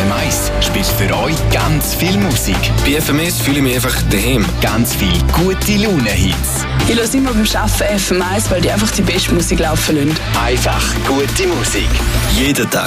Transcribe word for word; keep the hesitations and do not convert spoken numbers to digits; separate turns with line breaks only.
M eins spielt für euch ganz viel Musik.
Bei F M S fühle ich mich einfach daheim.
Ganz viel gute Laune-Hits.
Ich höre immer beim Arbeiten F M eins, weil die einfach die beste Musik laufen lassen.
Einfach gute Musik.
Jeden Tag